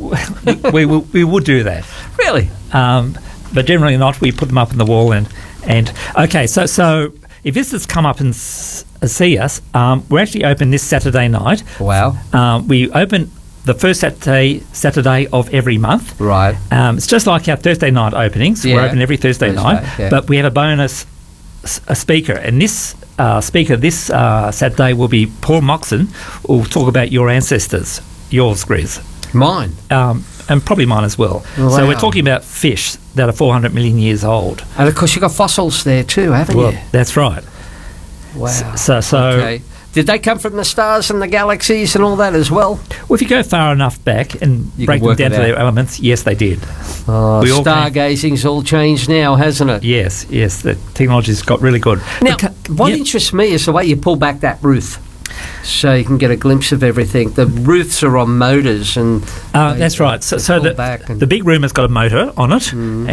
we would do that. Really? But generally not. We put them up on the wall and okay. So if visitors come up and see us, we're actually open this Saturday night. Wow. We open the first Saturday of every month. Right. It's just like our Thursday night openings. Yeah. We're open every Thursday night, but we have a bonus speaker, and this speaker this Saturday will be Paul Moxon, who will talk about your ancestors, yours, Grizz. Mine. And probably mine as well. Wow. So we're talking about fish that are 400 million years old. And of course you've got fossils there too, haven't you? That's right. Wow. So okay. Did they come from the stars and the galaxies and all that as well? Well, if you go far enough back and break them down to their elements, yes, they did. Oh, stargazing's all changed now, hasn't it? Yes. The technology's got really good. Now, what interests me is the way you pull back that roof, so you can get a glimpse of everything. The roofs are on motors, and that's right. So the big room has got a motor on it,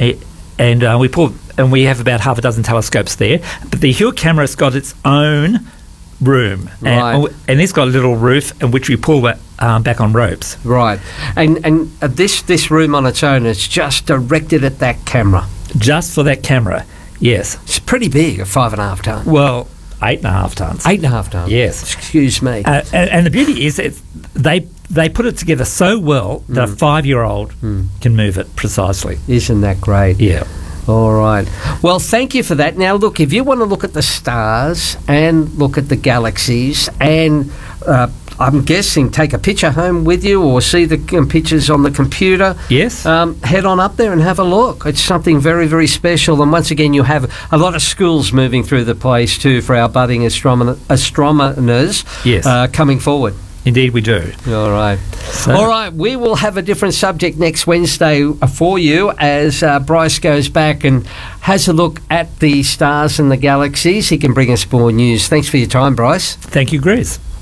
and we have about half a dozen telescopes there. But the Hill camera's got its own room, and it's got a little roof in which we pull back on ropes. Right, and this room on its own is just directed at that camera. Just for that camera, yes. It's pretty big, a 5.5 ton. Well, 8.5 tons. 8.5 tons. Yes. Excuse me. And the beauty is they put it together so well that a 5-year-old can move it precisely. Isn't that great? Yeah. All right. Well, thank you for that. Now, look, if you want to look at the stars and look at the galaxies and I'm guessing take a picture home with you or see the pictures on the computer. Yes. Head on up there and have a look. It's something very, very special. And once again, you have a lot of schools moving through the place too for our budding astronomers coming forward. Indeed we do. All right. All right, we will have a different subject next Wednesday for you as Bryce goes back and has a look at the stars and the galaxies. He can bring us more news. Thanks for your time, Bryce. Thank you, Grizz.